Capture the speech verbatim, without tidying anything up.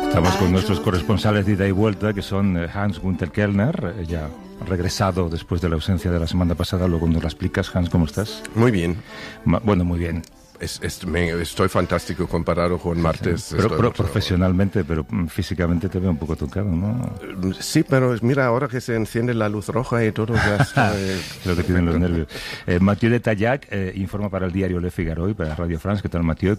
Estamos con nuestros corresponsales de ida y vuelta, que son Hans-Günther Kellner, eh, ya regresado después de la ausencia de la semana pasada. Luego nos la explicas. Hans, ¿cómo estás? Muy bien. Ma- bueno, muy bien. Es, es, me, estoy fantástico comparado con martes. Sí, pero, pero otro, profesionalmente, pero físicamente te veo un poco tocado, ¿no? Sí, pero mira, ahora que se enciende la luz roja y todo ya está... Lo que tienen los nervios. Eh, Mathieu de Tallac eh, informa para el diario Le Figaro y para Radio France. ¿Qué tal, Mathieu?